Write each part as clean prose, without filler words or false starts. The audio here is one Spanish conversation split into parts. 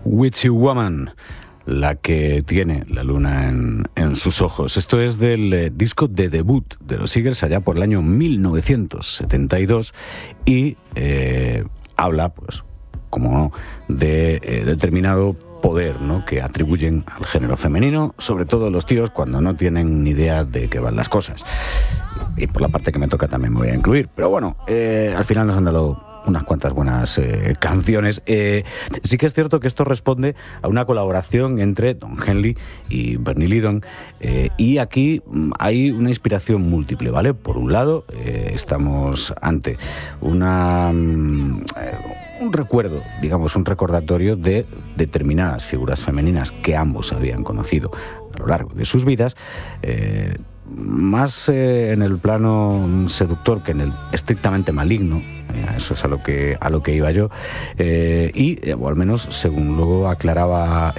Witchy Woman, la que tiene la luna en sus ojos. Esto es del disco de debut de los Eagles allá por el año 1972 y habla, pues, como no, de determinado poder, ¿no?, que atribuyen al género femenino, sobre todo los tíos cuando no tienen ni idea de qué van las cosas. Y por la parte que me toca también me voy a incluir. Pero bueno, al final nos han dado unas cuantas buenas canciones. Sí que es cierto que esto responde a una colaboración entre Don Henley y Bernie Leadon, y aquí hay una inspiración múltiple, ¿vale? Por un lado, estamos ante un recuerdo, digamos, un recordatorio de determinadas figuras femeninas que ambos habían conocido a lo largo de sus vidas, más en el plano seductor que en el estrictamente maligno. Eso es a lo que iba yo, o al menos según luego aclaraba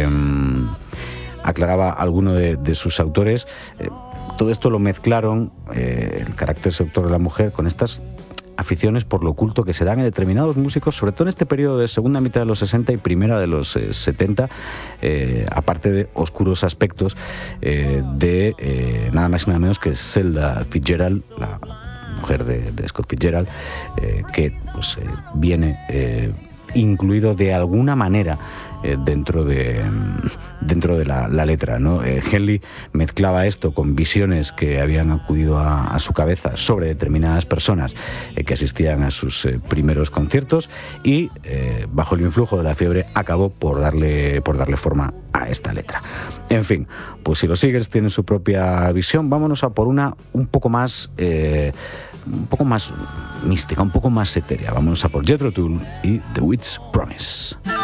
alguno de sus autores, todo esto lo mezclaron, el carácter seductor de la mujer, con estas aficiones por lo oculto que se dan en determinados músicos, sobre todo en este periodo de segunda mitad de los 60 y primera de los 70, aparte de oscuros aspectos de nada más y nada menos que Zelda Fitzgerald, la mujer de Scott Fitzgerald, que pues, viene incluido de alguna manera dentro de la letra, ¿no? Henley mezclaba esto con visiones que habían acudido a su cabeza sobre determinadas personas que asistían a sus primeros conciertos, y bajo el influjo de la fiebre acabó por darle forma a esta letra. En fin, pues si los Eagles tienen su propia visión, vámonos a por una un poco más mística, un poco más etérea. Vámonos a por Jethro Tull y The Witch's Promise.